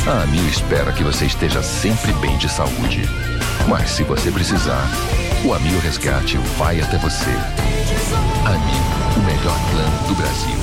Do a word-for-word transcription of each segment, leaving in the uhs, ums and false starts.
A Amil espera que você esteja sempre bem de saúde. Mas se você precisar, o Amil Resgate vai até você. Amil, o melhor plano do Brasil.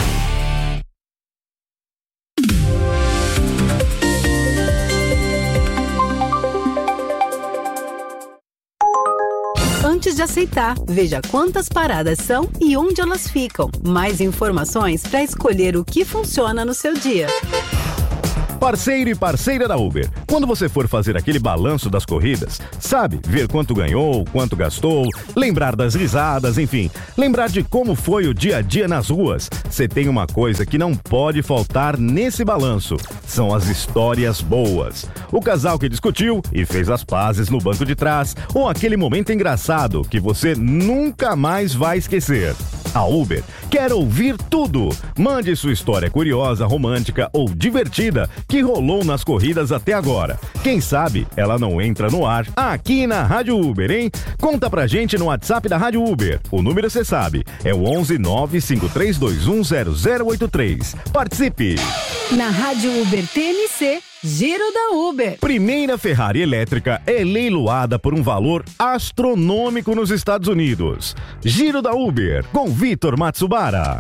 Antes de aceitar, veja quantas paradas são e onde elas ficam. Mais informações para escolher o que funciona no seu dia. Parceiro e parceira da Uber. Quando você for fazer aquele balanço das corridas, sabe, ver quanto ganhou, quanto gastou, lembrar das risadas, enfim, lembrar de como foi o dia a dia nas ruas. Você tem uma coisa que não pode faltar nesse balanço, são as histórias boas. O casal que discutiu e fez as pazes no banco de trás, ou aquele momento engraçado que você nunca mais vai esquecer. A Uber quer ouvir tudo. Mande sua história curiosa, romântica ou divertida que rolou nas corridas até agora. Quem sabe ela não entra no ar aqui na Rádio Uber, hein? Conta pra gente no WhatsApp da Rádio Uber. O número você sabe, é o onze nove cinco três dois um zero zero oito três. Participe! Na Rádio Uber T M C, Giro da Uber. Primeira Ferrari elétrica é leiloada por um valor astronômico nos Estados Unidos. Giro da Uber, com Vitor Matsubara.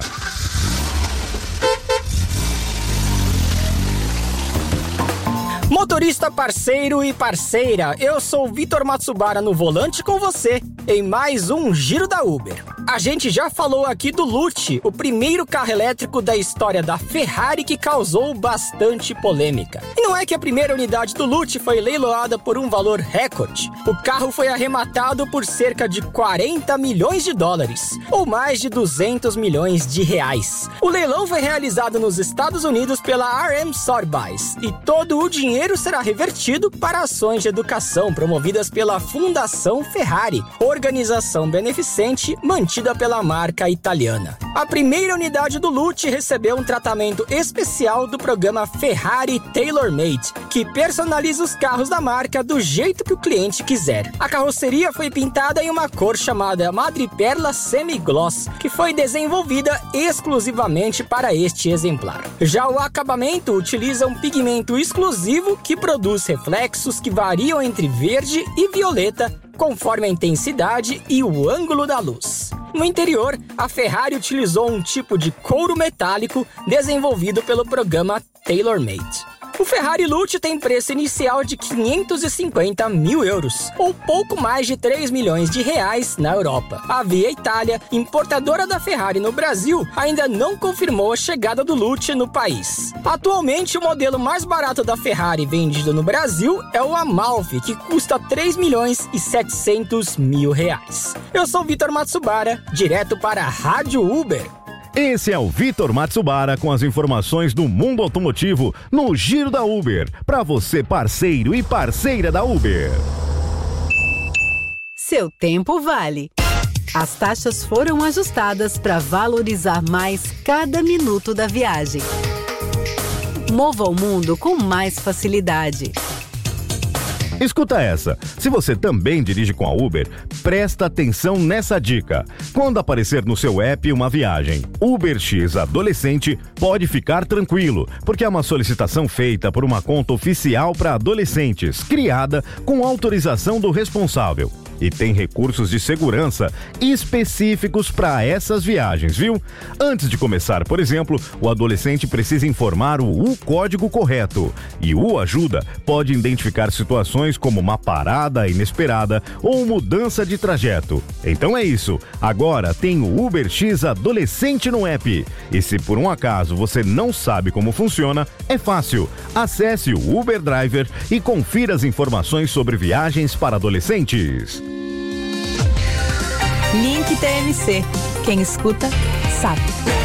Motorista parceiro e parceira, eu sou o Vitor Matsubara no volante com você em mais um Giro da Uber. A gente já falou aqui do Lute, o primeiro carro elétrico da história da Ferrari que causou bastante polêmica. E não é que a primeira unidade do Lute foi leiloada por um valor recorde. O carro foi arrematado por cerca de quarenta milhões de dólares, ou mais de duzentos milhões de reais. O leilão foi realizado nos Estados Unidos pela R M Sotheby's e todo o dinheiro será revertido para ações de educação promovidas pela Fundação Ferrari, organização beneficente mantida pela marca italiana. A primeira unidade do Lute recebeu um tratamento especial do programa Ferrari Tailor Made, que personaliza os carros da marca do jeito que o cliente quiser. A carroceria foi pintada em uma cor chamada Madreperla Semi-Gloss, que foi desenvolvida exclusivamente para este exemplar. Já o acabamento utiliza um pigmento exclusivo que produz reflexos que variam entre verde e violeta, conforme a intensidade e o ângulo da luz. No interior, a Ferrari utilizou um tipo de couro metálico desenvolvido pelo programa Tailor Made. O Ferrari Lute tem preço inicial de quinhentos e cinquenta mil euros, ou pouco mais de três milhões de reais na Europa. A Via Itália, importadora da Ferrari no Brasil, ainda não confirmou a chegada do Lute no país. Atualmente, o modelo mais barato da Ferrari vendido no Brasil é o Amalfi, que custa três milhões e setecentos mil reais. Eu sou Vitor Matsubara, direto para a Rádio Uber. Esse é o Vitor Matsubara com as informações do mundo automotivo no Giro da Uber. Para você, parceiro e parceira da Uber. Seu tempo vale. As taxas foram ajustadas para valorizar mais cada minuto da viagem. Mova o mundo com mais facilidade. Escuta essa, se você também dirige com a Uber, presta atenção nessa dica. Quando aparecer no seu app uma viagem UberX Adolescente, pode ficar tranquilo, porque é uma solicitação feita por uma conta oficial para adolescentes, criada com autorização do responsável. E tem recursos de segurança específicos para essas viagens, viu? Antes de começar, por exemplo, o adolescente precisa informar o U-código correto. E o Ajuda pode identificar situações como uma parada inesperada ou mudança de trajeto. Então é isso. Agora tem o UberX Adolescente no app. E se por um acaso você não sabe como funciona, é fácil. Acesse o Uber Driver e confira as informações sobre viagens para adolescentes. Link T M C. Quem escuta, sabe.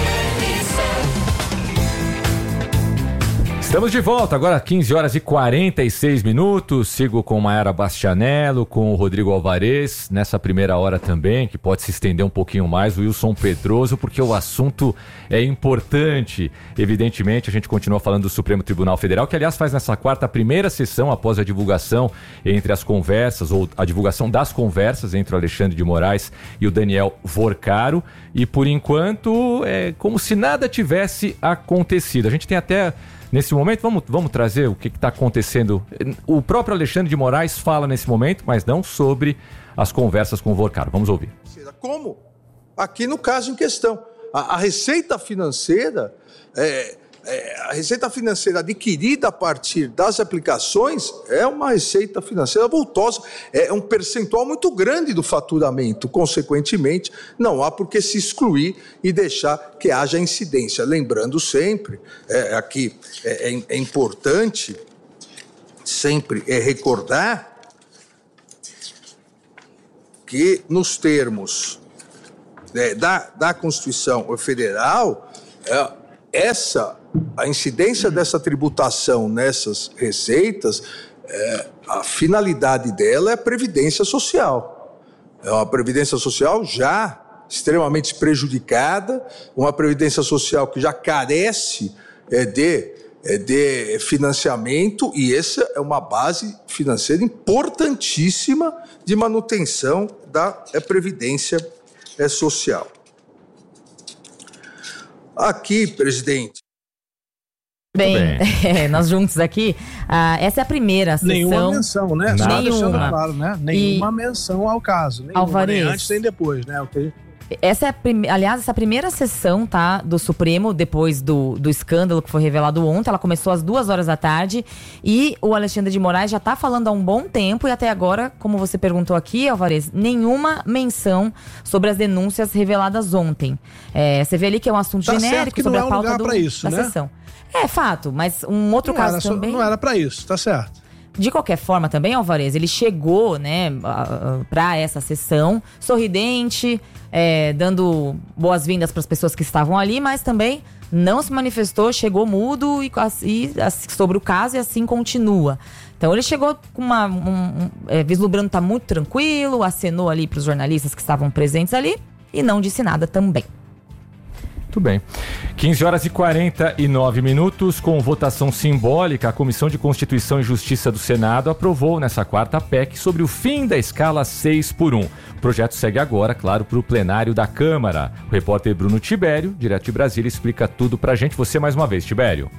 Estamos de volta, agora quinze horas e quarenta e seis minutos. Sigo com Mayara Bastianello, com o Rodrigo Alvarez, nessa primeira hora também, que pode se estender um pouquinho mais, o Wilson Pedroso, porque o assunto é importante. Evidentemente, a gente continua falando do Supremo Tribunal Federal, que aliás faz nessa quarta a primeira sessão após a divulgação entre as conversas, ou a divulgação das conversas entre o Alexandre de Moraes e o Daniel Vorcaro. E por enquanto, é como se nada tivesse acontecido. A gente tem até nesse momento. Vamos, vamos trazer o que está acontecendo. O próprio Alexandre de Moraes fala nesse momento, mas não sobre as conversas com o Vorcaro. Vamos ouvir. Como? Aqui no caso em questão, a, a receita financeira, é, é, a receita financeira adquirida a partir das aplicações é uma receita financeira vultosa, é um percentual muito grande do faturamento. Consequentemente, não há por que se excluir e deixar que haja incidência. Lembrando sempre, é, aqui é, é, é importante sempre é recordar que nos termos é, da, da Constituição Federal, é, essa, a incidência dessa tributação nessas receitas, é, a finalidade dela é a previdência social. É uma previdência social já extremamente prejudicada, uma previdência social que já carece é, de, é, de financiamento, e essa é uma base financeira importantíssima de manutenção da é, previdência é, social. Aqui, presidente. Bem, é, nós juntos aqui, ah, essa é a primeira sessão. Nenhuma menção, né? Só Nenhuma. deixando claro, né? Nenhuma E... menção ao caso. Nenhuma, Alvarez. nem antes nem depois, né? Okay. Essa é a prim... Aliás, essa primeira sessão, tá, do Supremo, depois do, do escândalo que foi revelado ontem, ela começou às duas horas da tarde e o Alexandre de Moraes já tá falando há um bom tempo e até agora, como você perguntou aqui, Alvarez, nenhuma menção sobre as denúncias reveladas ontem. É, você vê ali que é um assunto tá genérico sobre não é a pauta um do, pra isso, da né? sessão. É fato, mas um outro não caso era também... Só, não era pra isso, tá certo. De qualquer forma também, Alvarez, ele chegou, né, para essa sessão sorridente, é, dando boas-vindas para as pessoas que estavam ali, mas também não se manifestou, chegou mudo e, e, sobre o caso e assim continua. Então ele chegou com uma, um, um, é, vislumbrando estar tá muito tranquilo, acenou ali para os jornalistas que estavam presentes ali e não disse nada também. Muito bem. quinze horas e quarenta e nove minutos, com votação simbólica, a Comissão de Constituição e Justiça do Senado aprovou nessa quarta a P E C sobre o fim da escala seis por um. O projeto segue agora, claro, para o plenário da Câmara. O repórter Bruno Tibério, direto de Brasília, explica tudo pra gente. Você mais uma vez, Tibério.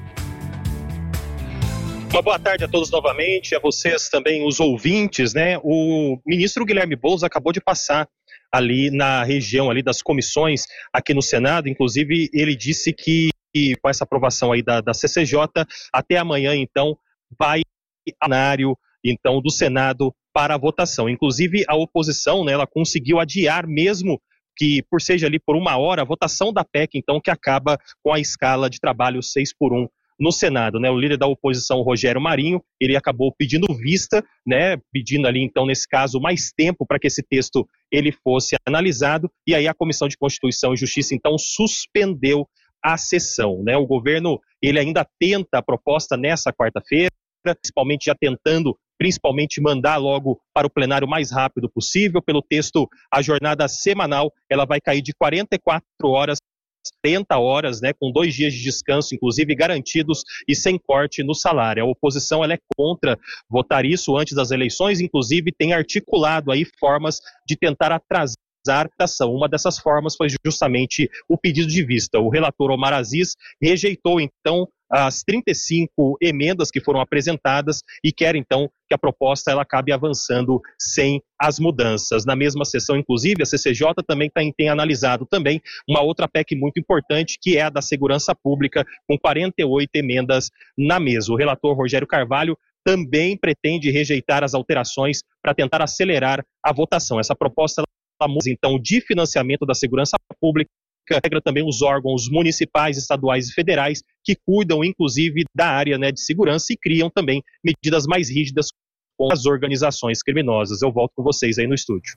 Uma boa tarde a todos novamente, a vocês também, os ouvintes, né? O ministro Guilherme Boulos acabou de passar ali na região ali das comissões aqui no Senado, inclusive ele disse que, que com essa aprovação aí da, da C C J, até amanhã então vai ao plenário então do Senado para a votação. Inclusive a oposição, né, ela conseguiu adiar mesmo que por seja ali por uma hora a votação da P E C então que acaba com a escala de trabalho seis por um no Senado, né? O líder da oposição, Rogério Marinho, ele acabou pedindo vista, né? Pedindo ali, então, nesse caso, mais tempo para que esse texto ele fosse analisado, e aí a Comissão de Constituição e Justiça, então, suspendeu a sessão, né? O governo, ele ainda tenta a proposta nessa quarta-feira, principalmente já tentando, principalmente mandar logo para o plenário o mais rápido possível. Pelo texto, a jornada semanal, ela vai cair de quarenta e quatro horas trinta horas, né, com dois dias de descanso, inclusive garantidos e sem corte no salário. A oposição ela é contra votar isso antes das eleições, inclusive tem articulado aí formas de tentar atrasar a votação. Uma dessas formas foi justamente o pedido de vista. O relator Omar Aziz rejeitou então as trinta e cinco emendas que foram apresentadas e quer então que a proposta ela acabe avançando sem as mudanças. Na mesma sessão, inclusive, a C C J também tem, tem analisado também uma outra P E C muito importante, que é a da segurança pública, com quarenta e oito emendas na mesa. O relator Rogério Carvalho também pretende rejeitar as alterações para tentar acelerar a votação. Essa proposta, ela, então, de financiamento da segurança pública, regra também os órgãos municipais, estaduais e federais que cuidam, inclusive, da área, né, de segurança e criam também medidas mais rígidas com as organizações criminosas. Eu volto com vocês aí no estúdio.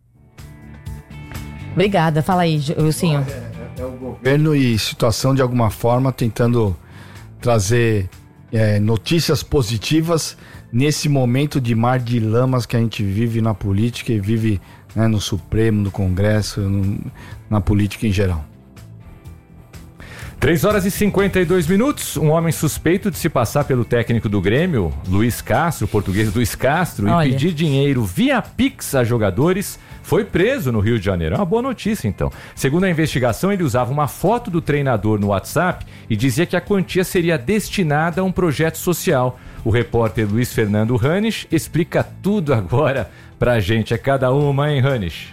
Obrigada. Fala aí, Wilsinho. É, é, é o governo e situação, de alguma forma, tentando trazer é, notícias positivas nesse momento de mar de lamas que a gente vive na política e vive, né, no Supremo, no Congresso, no, na política em geral. três horas e cinquenta e dois minutos. Um homem suspeito de se passar pelo técnico do Grêmio, Luiz Castro, português Luiz Castro, Olha. e pedir dinheiro via Pix a jogadores, foi preso no Rio de Janeiro. É uma boa notícia, então. Segundo a investigação, ele usava uma foto do treinador no WhatsApp e dizia que a quantia seria destinada a um projeto social. O repórter Luiz Fernando Ranisch explica tudo agora pra gente. É cada uma, hein, Ranisch?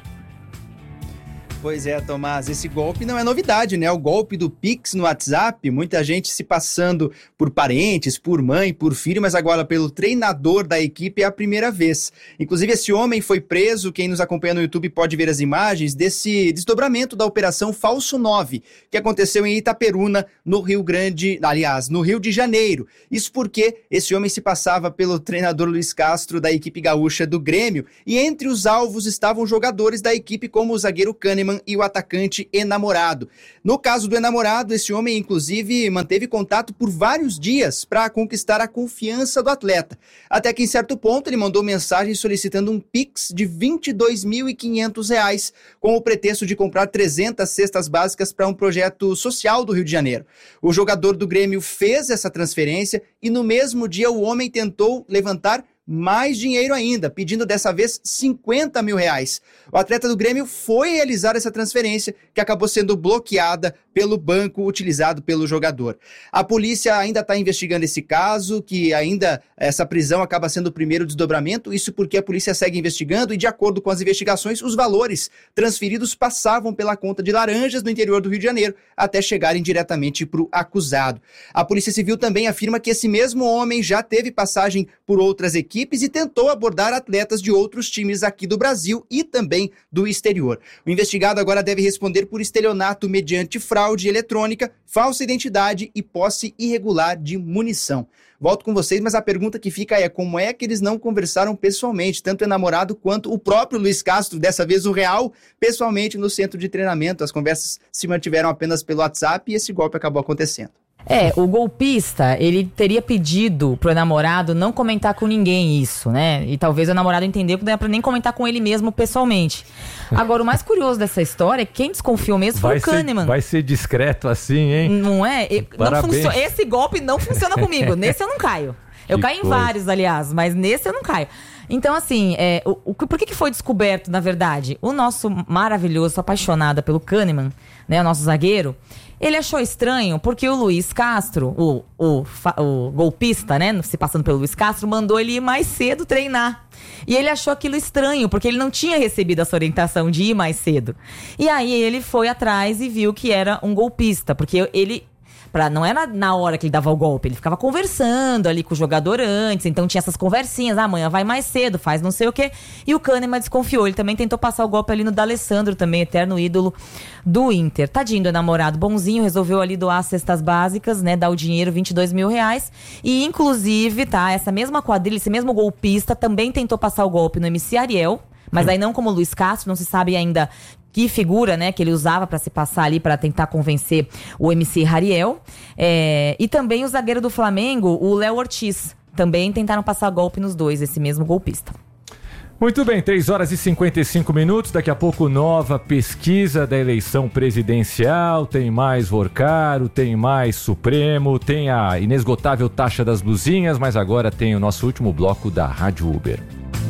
Pois é, Tomás, esse golpe não é novidade, né? O golpe do Pix no WhatsApp, muita gente se passando por parentes, por mãe, por filho, mas agora pelo treinador da equipe é a primeira vez. Inclusive, esse homem foi preso, quem nos acompanha no YouTube pode ver as imagens desse desdobramento da Operação Falso nove, que aconteceu em Itaperuna, no Rio Grande, aliás, no Rio de Janeiro. Isso porque esse homem se passava pelo treinador Luiz Castro da equipe gaúcha do Grêmio, e entre os alvos estavam jogadores da equipe como o zagueiro Kahneman e o atacante Enamorado. No caso do Enamorado, esse homem, inclusive, manteve contato por vários dias para conquistar a confiança do atleta. Até que, em certo ponto, ele mandou mensagem solicitando um Pix de vinte e dois mil e quinhentos reais, com o pretexto de comprar trezentas cestas básicas para um projeto social do Rio de Janeiro. O jogador do Grêmio fez essa transferência e, no mesmo dia, o homem tentou levantar mais dinheiro ainda, pedindo dessa vez cinquenta mil reais. O atleta do Grêmio foi realizar essa transferência, que acabou sendo bloqueada pelo banco utilizado pelo jogador. A polícia ainda está investigando esse caso, que ainda essa prisão acaba sendo o primeiro desdobramento, isso porque a polícia segue investigando e, de acordo com as investigações, os valores transferidos passavam pela conta de Laranjas no interior do Rio de Janeiro, até chegarem diretamente para o acusado. A Polícia Civil também afirma que esse mesmo homem já teve passagem por outras equipes e tentou abordar atletas de outros times aqui do Brasil e também do exterior. O investigado agora deve responder por estelionato mediante fraude eletrônica, falsa identidade e posse irregular de munição. Volto com vocês, mas a pergunta que fica é como é que eles não conversaram pessoalmente, tanto o Enamorado quanto o próprio Luiz Castro, dessa vez o real, pessoalmente no centro de treinamento. As conversas se mantiveram apenas pelo WhatsApp e esse golpe acabou acontecendo. É, o golpista, ele teria pedido pro namorado não comentar com ninguém isso, né? E talvez o namorado entendeu que não é pra nem comentar com ele mesmo pessoalmente. Agora, o mais curioso dessa história é que quem desconfiou mesmo foi vai o Kahneman. Ser, vai ser discreto assim, hein? Não é? Não funciona, esse golpe não funciona comigo. Nesse eu não caio. Eu que caio coisa. Em vários, aliás, mas nesse eu não caio. Então, assim, é, o, o, por que, que foi descoberto, na verdade? O nosso maravilhoso, apaixonado pelo Kahneman, né, o nosso zagueiro, ele achou estranho porque o Luiz Castro, o, o, o golpista, né, se passando pelo Luiz Castro, mandou ele ir mais cedo treinar. E ele achou aquilo estranho, porque ele não tinha recebido essa orientação de ir mais cedo. E aí ele foi atrás e viu que era um golpista, porque ele... Pra, não era na hora que ele dava o golpe, ele ficava conversando ali com o jogador antes, então tinha essas conversinhas, ah, amanhã vai mais cedo, faz não sei o quê. E o Kahneman desconfiou, ele também tentou passar o golpe ali no D'Alessandro, também eterno ídolo do Inter. Tadinho do namorado bonzinho, resolveu ali doar as cestas básicas, né, dar o dinheiro, vinte e dois mil reais. E inclusive, tá, essa mesma quadrilha, esse mesmo golpista também tentou passar o golpe no M C Ariel, mas aí não como o Luiz Castro, não se sabe ainda que figura, né, que ele usava para se passar ali para tentar convencer o M C Ariel. É, e também o zagueiro do Flamengo, o Léo Ortiz. Também tentaram passar golpe nos dois, esse mesmo golpista. Muito bem, três horas e cinquenta e cinco minutos. Daqui a pouco, nova pesquisa da eleição presidencial. Tem mais Vorcaro, tem mais Supremo, tem a inesgotável taxa das blusinhas, mas agora tem o nosso último bloco da Rádio Uber.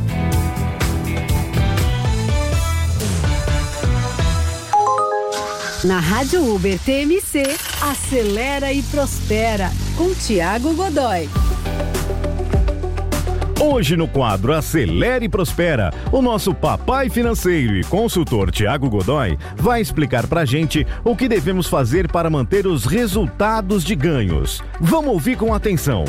Na Rádio Uber T M C, acelera e prospera, com Tiago Godoy. Hoje no quadro Acelera e Prospera, o nosso papai financeiro e consultor Tiago Godoy vai explicar pra gente o que devemos fazer para manter os resultados de ganhos. Vamos ouvir com atenção.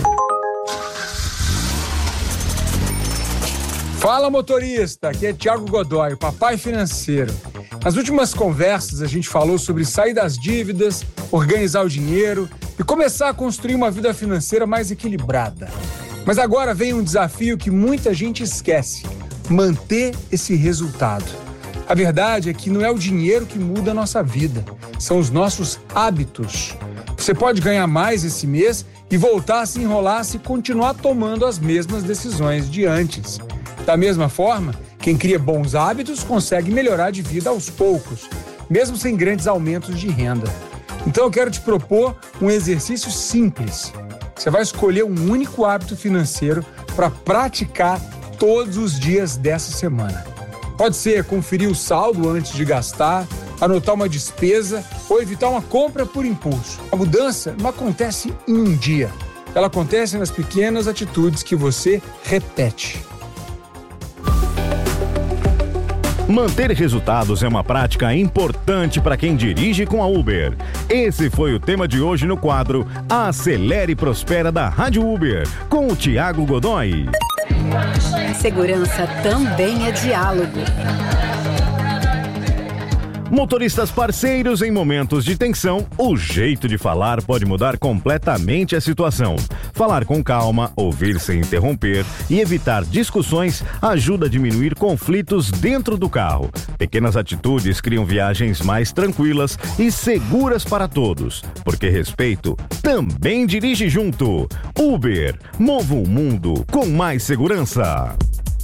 Fala, motorista, aqui é Tiago Godoy, o papai financeiro. Nas últimas conversas a gente falou sobre sair das dívidas, organizar o dinheiro e começar a construir uma vida financeira mais equilibrada. Mas agora vem um desafio que muita gente esquece: manter esse resultado. A verdade é que não é o dinheiro que muda a nossa vida, são os nossos hábitos. Você pode ganhar mais esse mês e voltar a se enrolar se continuar tomando as mesmas decisões de antes. Da mesma forma, quem cria bons hábitos consegue melhorar de vida aos poucos, mesmo sem grandes aumentos de renda. Então eu quero te propor um exercício simples. Você vai escolher um único hábito financeiro para praticar todos os dias dessa semana. Pode ser conferir o saldo antes de gastar, anotar uma despesa ou evitar uma compra por impulso. A mudança não acontece em um dia. Ela acontece nas pequenas atitudes que você repete. Manter resultados é uma prática importante para quem dirige com a Uber. Esse foi o tema de hoje no quadro Acelere e Prospera da Rádio Uber, com o Tiago Godoy. Segurança também é diálogo. Motoristas parceiros, em momentos de tensão, o jeito de falar pode mudar completamente a situação. Falar com calma, ouvir sem interromper e evitar discussões ajuda a diminuir conflitos dentro do carro. Pequenas atitudes criam viagens mais tranquilas e seguras para todos, porque respeito também dirige junto. Uber, mova o mundo com mais segurança.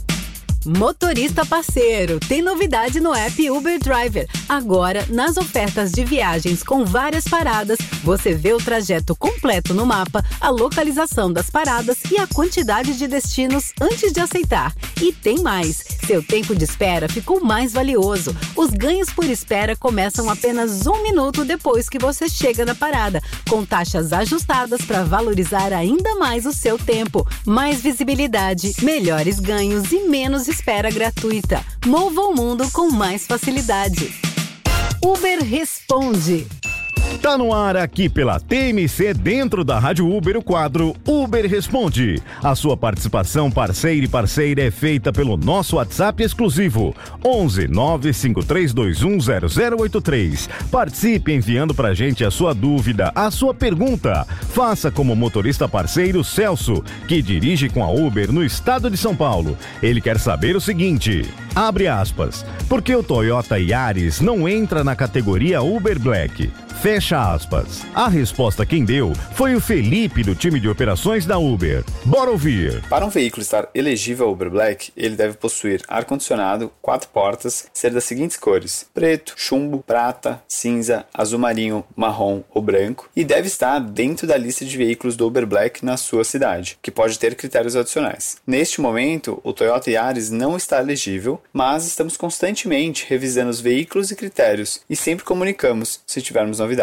Motorista parceiro, tem novidade no app Uber Driver. Agora, nas ofertas de viagens com várias paradas, você vê o trajeto completo no mapa, a localização das paradas e a quantidade de destinos antes de aceitar. E tem mais, seu tempo de espera ficou mais valioso. Os ganhos por espera começam apenas um minuto depois que você chega na parada, com taxas ajustadas para valorizar ainda mais o seu tempo. Mais visibilidade, melhores ganhos e menos espera gratuita. Mova o mundo com mais facilidade. Uber Responde. Tá no ar aqui pela T M C, dentro da Rádio Uber, o quadro Uber Responde. A sua participação parceira e parceira é feita pelo nosso WhatsApp exclusivo onze nove cinco três dois um zero zero oito três. Participe enviando pra gente a sua dúvida, a sua pergunta. Faça como o motorista parceiro Celso, que dirige com a Uber no estado de São Paulo. Ele quer saber o seguinte, abre aspas, por que o Toyota Yaris não entra na categoria Uber Black? Fecha aspas. A resposta quem deu foi o Felipe, do time de operações da Uber. Bora ouvir. Para um veículo estar elegível ao Uber Black, ele deve possuir ar-condicionado, quatro portas, ser das seguintes cores: preto, chumbo, prata, cinza, azul marinho, marrom ou branco, e deve estar dentro da lista de veículos do Uber Black na sua cidade, que pode ter critérios adicionais. Neste momento, o Toyota Yaris não está elegível, mas estamos constantemente revisando os veículos e critérios e sempre comunicamos se tivermos novidades.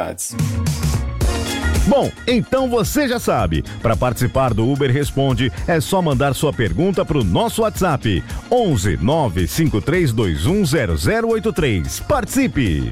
Bom, então você já sabe. Para participar do Uber Responde, é só mandar sua pergunta para o nosso WhatsApp onze nove cinco três dois um zero zero oito três. Participe!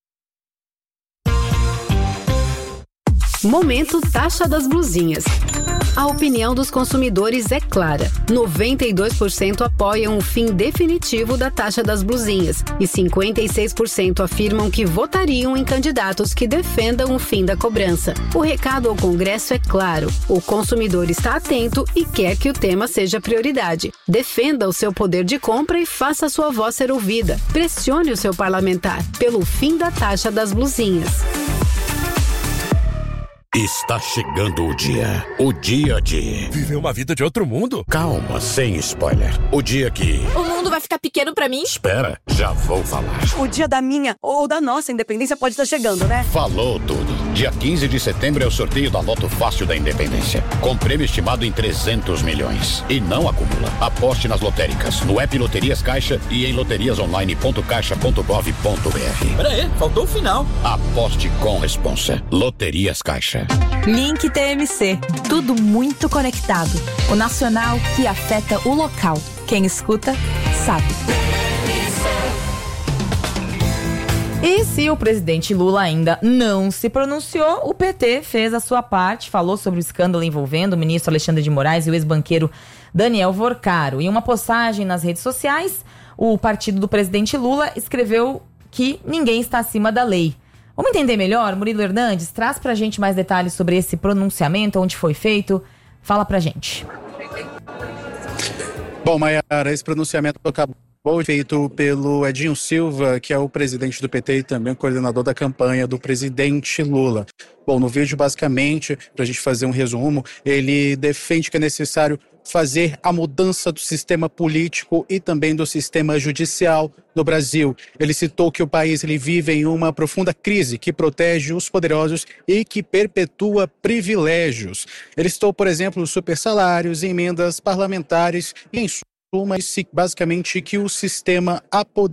Momento Taxa das Blusinhas. A opinião dos consumidores é clara. noventa e dois por cento apoiam o fim definitivo da taxa das blusinhas e cinquenta e seis por cento afirmam que votariam em candidatos que defendam o fim da cobrança. O recado ao Congresso é claro. O consumidor está atento e quer que o tema seja prioridade. Defenda o seu poder de compra e faça sua voz ser ouvida. Pressione o seu parlamentar pelo fim da taxa das blusinhas. Está chegando o dia. O dia de... viver uma vida de outro mundo? Calma, sem spoiler. O dia que... o mundo vai ficar pequeno pra mim? Espera, já vou falar. O dia da minha ou da nossa independência pode estar chegando, né? Falou tudo. Dia quinze de setembro é o sorteio da Loto Fácil da Independência, com prêmio estimado em trezentos milhões. E não acumula. Aposte nas lotéricas, no app Loterias Caixa e em loterias online ponto caixa ponto gov ponto br. Pera aí, faltou o final. Aposte com responsa. Loterias Caixa. Link T M C. Tudo muito conectado. O nacional que afeta o local. Quem escuta, sabe. E se o presidente Lula ainda não se pronunciou, o P T fez a sua parte, falou sobre o escândalo envolvendo o ministro Alexandre de Moraes e o ex-banqueiro Daniel Vorcaro. Em uma postagem nas redes sociais, o partido do presidente Lula escreveu que ninguém está acima da lei. Vamos entender melhor? Murilo Hernandes, traz pra gente mais detalhes sobre esse pronunciamento, onde foi feito. Fala pra gente. Bom, Maiara, esse pronunciamento acabou feito pelo Edinho Silva, que é o presidente do P T e também o coordenador da campanha do presidente Lula. Bom, no vídeo, basicamente, para a gente fazer um resumo, ele defende que é necessário fazer a mudança do sistema político e também do sistema judicial no Brasil. Ele citou que o país ele vive em uma profunda crise que protege os poderosos e que perpetua privilégios. Ele citou, por exemplo, os supersalários, emendas parlamentares e, em suma, basicamente que o sistema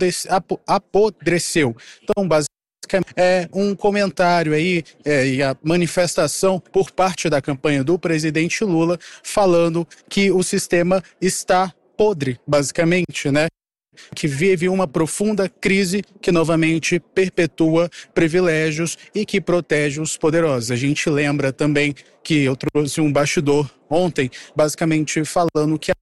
apodreceu. Então, basicamente, é um comentário aí é, e a manifestação por parte da campanha do presidente Lula falando que o sistema está podre, basicamente, né? Que vive uma profunda crise que novamente perpetua privilégios e que protege os poderosos. A gente lembra também que eu trouxe um bastidor ontem, basicamente falando que a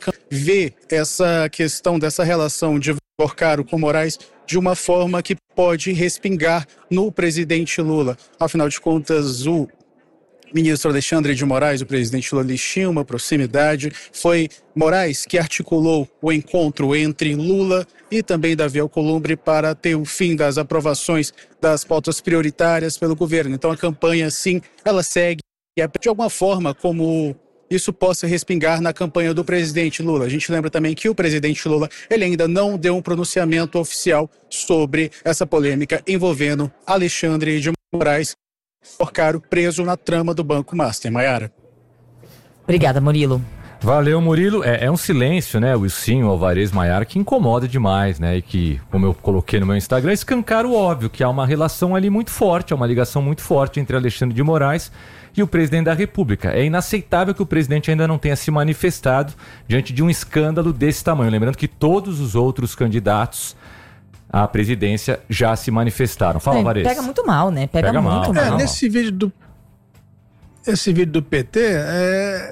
vê essa questão dessa relação de Porcaro com Moraes de uma forma que pode respingar no presidente Lula. Afinal de contas, o ministro Alexandre de Moraes, o presidente Lula, eles tinham uma proximidade. Foi Moraes que articulou o encontro entre Lula e também Davi Alcolumbre para ter o fim das aprovações das pautas prioritárias pelo governo. Então a campanha, sim, ela segue de alguma forma como isso possa respingar na campanha do presidente Lula. A gente lembra também que o presidente Lula ele ainda não deu um pronunciamento oficial sobre essa polêmica envolvendo Alexandre de Moraes, Porcaro preso na trama do Banco Master. Maiara. Obrigada, Murilo. Valeu, Murilo. É, é um silêncio, né, Wilson, Alvarez, Maiara, que incomoda demais, né, e que, como eu coloquei no meu Instagram, escancara o óbvio, que há uma relação ali muito forte, há uma ligação muito forte entre Alexandre de Moraes e o presidente da República. É inaceitável que o presidente ainda não tenha se manifestado diante de um escândalo desse tamanho. Lembrando que todos os outros candidatos à presidência já se manifestaram. Fala, é, Alvarez. Pega muito mal, né? Pega, pega muito mal. mal. É, nesse vídeo do esse vídeo do P T, é,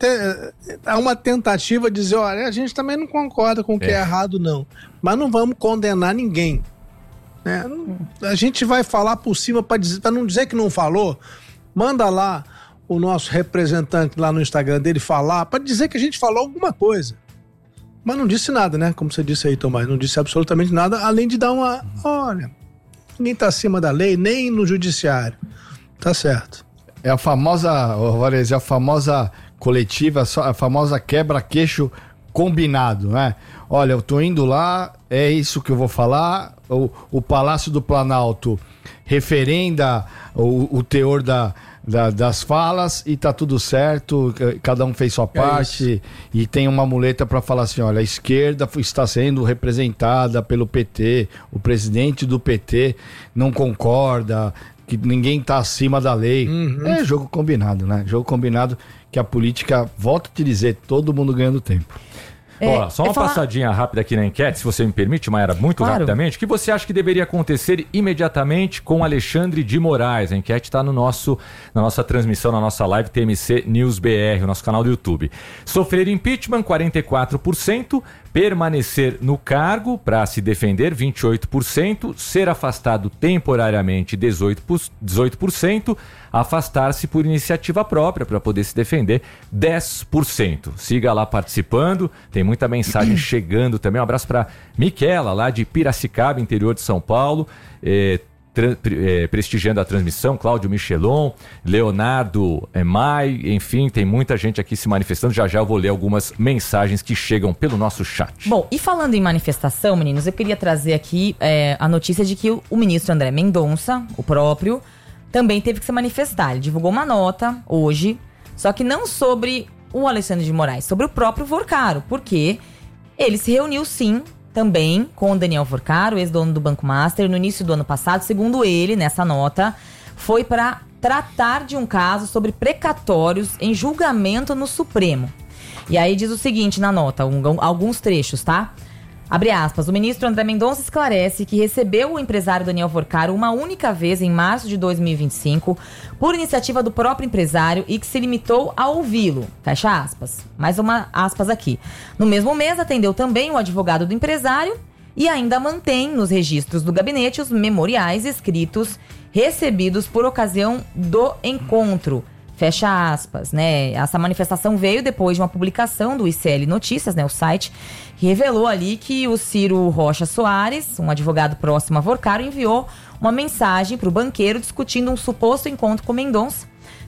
é, há uma tentativa de dizer, olha, a gente também não concorda com o que é, é errado, não. Mas não vamos condenar ninguém. Né? A gente vai falar por cima para não dizer que não falou. Manda lá o nosso representante lá no Instagram dele falar, para dizer que a gente falou alguma coisa. Mas não disse nada, né? Como você disse aí, Tomás, não disse absolutamente nada, além de dar uma... Olha, ninguém tá acima da lei, nem no judiciário. Tá certo. É a famosa, Alvarez, é a famosa coletiva, a famosa quebra-queixo combinado, né? Olha, eu tô indo lá, é isso que eu vou falar, o, o Palácio do Planalto referenda o, o teor da, da, das falas e tá tudo certo, cada um fez sua parte é e tem uma muleta para falar assim, olha, a esquerda está sendo representada pelo P T, o presidente do P T não concorda, que ninguém tá acima da lei. Uhum. É jogo combinado, né? Jogo combinado que a política, volto a te dizer, todo mundo ganhando tempo. É, Ó, só uma falar... passadinha rápida aqui na enquete, se você me permite, Maiara, muito claro. rapidamente. O que você acha que deveria acontecer imediatamente com Alexandre de Moraes? A enquete está no nosso, na nossa transmissão, na nossa live T M C News B R, o nosso canal do YouTube. Sofrer impeachment, quarenta e quatro por cento. Permanecer no cargo para se defender, vinte e oito por cento. Ser afastado temporariamente, dezoito por cento. Afastar-se por iniciativa própria para poder se defender, dez por cento. Siga lá participando, tem muita mensagem chegando também. Um abraço para Miquela, lá de Piracicaba, interior de São Paulo. É, Tra- é, prestigiando a transmissão, Cláudio Michelon, Leonardo é, Mai, enfim, tem muita gente aqui se manifestando. Já já eu vou ler algumas mensagens que chegam pelo nosso chat. Bom, e falando em manifestação, meninos, eu queria trazer aqui é, a notícia de que o, o ministro André Mendonça, o próprio, também teve que se manifestar. Ele divulgou uma nota hoje, só que não sobre o Alexandre de Moraes, sobre o próprio Porcaro, porque ele se reuniu sim também com o Daniel Porcaro, ex-dono do Banco Master, no início do ano passado. Segundo ele, nessa nota, foi para tratar de um caso sobre precatórios em julgamento no Supremo. E aí diz o seguinte na nota, um, alguns trechos, tá? Abre aspas, o ministro André Mendonça esclarece que recebeu o empresário Daniel Porcaro uma única vez em março de dois mil e vinte e cinco por iniciativa do próprio empresário e que se limitou a ouvi-lo. Fecha aspas. Mais uma aspas aqui. No mesmo mês atendeu também o advogado do empresário e ainda mantém nos registros do gabinete os memoriais escritos recebidos por ocasião do encontro. Fecha aspas, né? Essa manifestação veio depois de uma publicação do I C L Notícias, né? O site, que revelou ali que o Ciro Rocha Soares, um advogado próximo a Porcaro, enviou uma mensagem para o banqueiro discutindo um suposto encontro com Mendonça.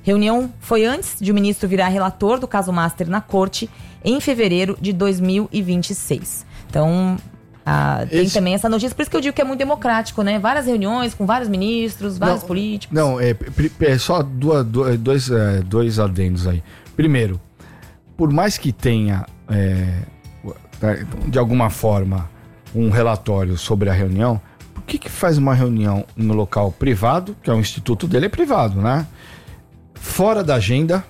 Reunião foi antes de o ministro virar relator do caso Master na corte em fevereiro de dois mil e vinte e seis. Então, ah, tem Esse... também essa notícia, por isso que eu digo que é muito democrático, né? Várias reuniões com vários ministros, vários não, políticos. Não, é, é só duas, dois, dois adendos aí. Primeiro, por mais que tenha, é, de alguma forma, um relatório sobre a reunião, por que que faz uma reunião no local privado, que é o instituto dele, é privado, né? Fora da agenda.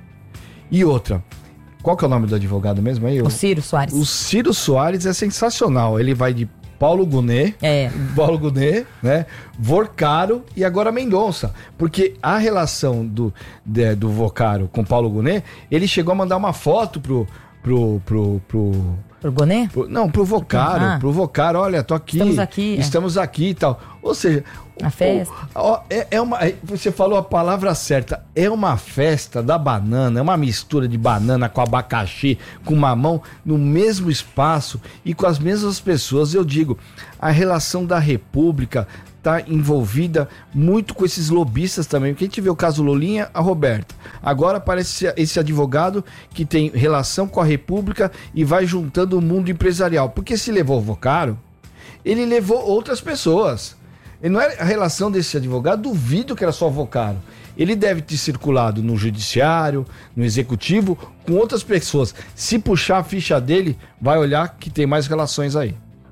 E outra, qual que é o nome do advogado mesmo aí? O Ciro Soares. O Ciro Soares é sensacional. Ele vai de Paulo Gonet, é. Paulo Gonet, né? Vocaro e agora Mendonça. Porque a relação do, de, do Vocaro com Paulo Gonet, ele chegou a mandar uma foto pro... pro, pro, pro Pro Gonet? Pro, não, pro Vocaro, ah. pro Vocaro, olha, tô aqui. Estamos aqui. Estamos é. aqui e tal. Ou seja... A festa. Ó, é, é uma, você falou a palavra certa. É uma festa da banana, é uma mistura de banana com abacaxi, com mamão, no mesmo espaço e com as mesmas pessoas. Eu digo, a relação da República está envolvida muito com esses lobistas também. Porque a gente vê o caso Lolinha, a Roberta. Agora aparece esse advogado que tem relação com a República e vai juntando o mundo empresarial. Porque se levou o Vocaro, ele levou outras pessoas. E não é a relação desse advogado, duvido que era só o Vocaro. Ele deve ter circulado no judiciário, no executivo, com outras pessoas. Se puxar a ficha dele, vai olhar que tem mais relações aí.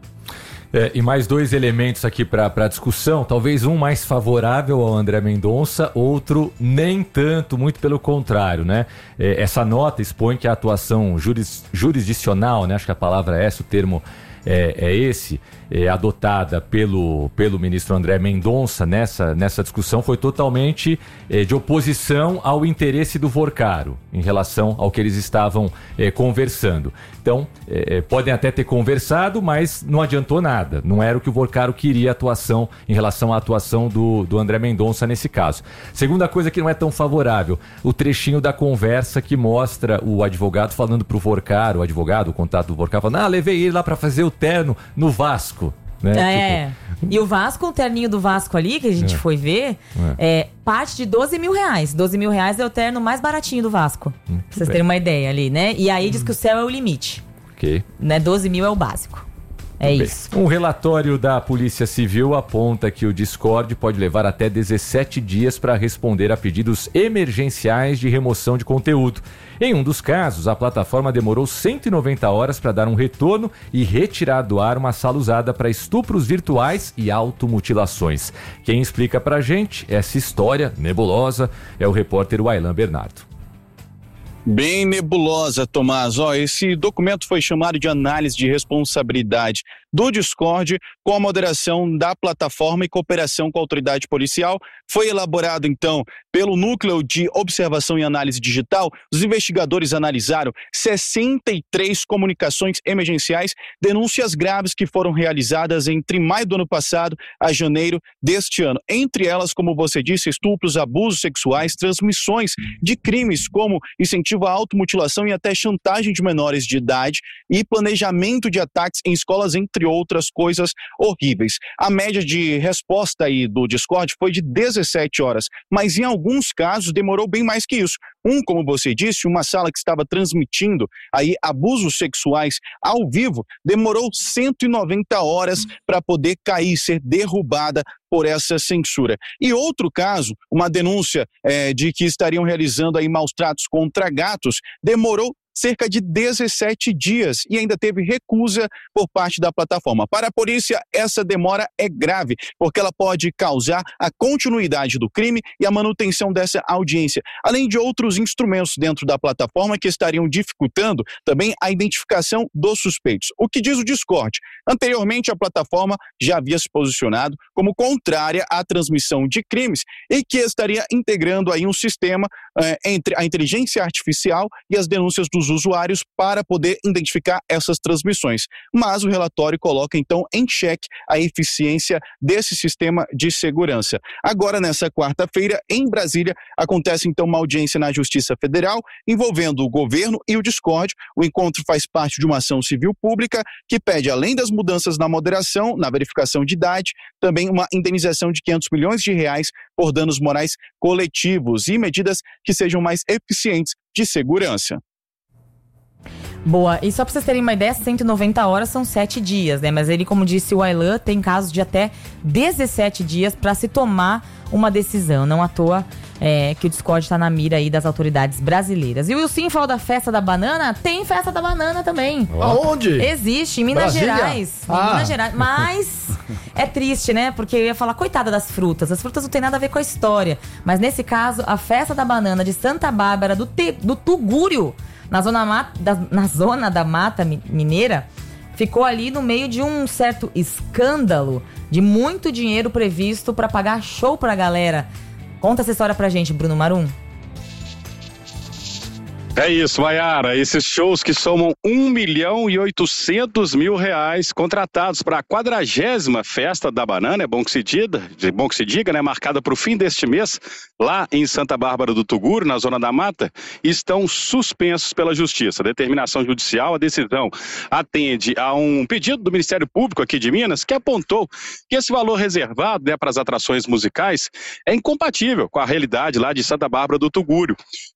É, e mais dois elementos aqui para a discussão, talvez um mais favorável ao André Mendonça, outro nem tanto, muito pelo contrário, né? É, essa nota expõe que a atuação juris, jurisdicional, né? Acho que a palavra é essa, o termo é, é esse, é, adotada pelo, pelo ministro André Mendonça nessa, nessa discussão foi totalmente é, de oposição ao interesse do Vocaro em relação ao que eles estavam é, conversando. Então, é, podem até ter conversado, mas não adiantou nada. Não era o que o Vocaro queria, a atuação em relação à atuação do, do André Mendonça nesse caso. Segunda coisa que não é tão favorável, o trechinho da conversa que mostra o advogado falando pro Vocaro, o advogado, o contato do Vocaro, falando, ah, levei ele lá para fazer o terno no Vasco. Né? É, tipo... e o Vasco, o terninho do Vasco ali, que a gente é. foi ver, é. é parte de doze mil reais. doze mil reais é o terno mais baratinho do Vasco. Hum, pra vocês bem. terem uma ideia ali, né? E aí hum. diz que o céu é o limite. Ok. Né? doze mil é o básico. É Muito isso. Bem. Um relatório da Polícia Civil aponta que o Discord pode levar até dezessete dias para responder a pedidos emergenciais de remoção de conteúdo. Em um dos casos, a plataforma demorou cento e noventa horas para dar um retorno e retirar do ar uma sala usada para estupros virtuais e automutilações. Quem explica pra gente essa história nebulosa é o repórter Wailan Bernardo. Bem nebulosa, Tomás. Ó, esse documento foi chamado de análise de responsabilidade do Discord com a moderação da plataforma e cooperação com a autoridade policial. Foi elaborado, então, pelo Núcleo de Observação e Análise Digital. Os investigadores analisaram sessenta e três comunicações emergenciais, denúncias graves que foram realizadas entre maio do ano passado a janeiro deste ano. Entre elas, como você disse, estupros, abusos sexuais, transmissões de crimes como incentivo à automutilação e até chantagem de menores de idade e planejamento de ataques em escolas, entre outras coisas horríveis. A média de resposta aí do Discord foi de dezessete horas, mas em alguns casos demorou bem mais que isso. Um, como você disse, uma sala que estava transmitindo aí abusos sexuais ao vivo, demorou cento e noventa horas para poder cair, ser derrubada por essa censura. E outro caso, uma denúncia é, de que estariam realizando aí maus tratos contra gatos, demorou cerca de dezessete dias e ainda teve recusa por parte da plataforma. Para a polícia, essa demora é grave, porque ela pode causar a continuidade do crime e a manutenção dessa audiência, além de outros instrumentos dentro da plataforma que estariam dificultando também a identificação dos suspeitos. O que diz o Discord? Anteriormente, a plataforma já havia se posicionado como contrária à transmissão de crimes e que estaria integrando aí um sistema eh, entre a inteligência artificial e as denúncias dos dos usuários para poder identificar essas transmissões. Mas o relatório coloca, então, em xeque a eficiência desse sistema de segurança. Agora, nessa quarta-feira, em Brasília, acontece, então, uma audiência na Justiça Federal envolvendo o governo e o Discord. O encontro faz parte de uma ação civil pública que pede, além das mudanças na moderação, na verificação de idade, também uma indenização de quinhentos milhões de reais por danos morais coletivos e medidas que sejam mais eficientes de segurança. Boa, e só para vocês terem uma ideia, cento e noventa horas são sete dias, né? Mas ele, como disse o Aylan, tem casos de até dezessete dias para se tomar uma decisão. Não à toa é, que o Discord está na mira aí das autoridades brasileiras. E o Wilson falou da festa da banana, tem festa da banana também. Aonde? Existe, em Minas Brasília? Gerais. Em Ah. Minas Gerais. Mas é triste, né? Porque eu ia falar, coitada das frutas. As frutas não tem nada a ver com a história. Mas nesse caso, a festa da banana de Santa Bárbara do, Te, do Tugúrio, na zona, ma- da, na zona da Mata Mineira, ficou ali no meio de um certo escândalo de muito dinheiro previsto para pagar show pra galera. Conta essa história pra gente, Bruno Marum. É isso, Maiara. Esses shows que somam um milhão e oitocentos mil reais contratados para a quadragésima Festa da Banana, é bom que se diga, é bom que se diga, né? Marcada para o fim deste mês, lá em Santa Bárbara do Tugúrio, na Zona da Mata, estão suspensos pela Justiça. Determinação judicial, a decisão atende a um pedido do Ministério Público aqui de Minas, que apontou que esse valor reservado, né, para as atrações musicais é incompatível com a realidade lá de Santa Bárbara do Tugúrio.